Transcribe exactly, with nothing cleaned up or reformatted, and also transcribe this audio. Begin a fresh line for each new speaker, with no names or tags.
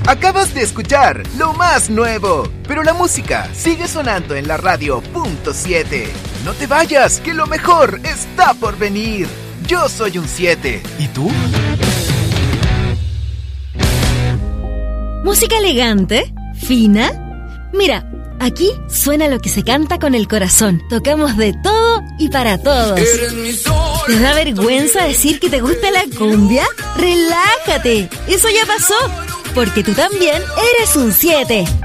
Acabas de escuchar lo más nuevo, pero la música sigue sonando en la radio punto siete. No te vayas, que lo mejor está por venir. Yo soy un siete. ¿Y tú?
¿Música elegante? ¿Fina? Mira, aquí suena lo que se canta con el corazón. Tocamos de todo y para todos. ¿Te da vergüenza decir que te gusta la cumbia? ¡Relájate! Eso ya pasó, porque tú también eres un siete.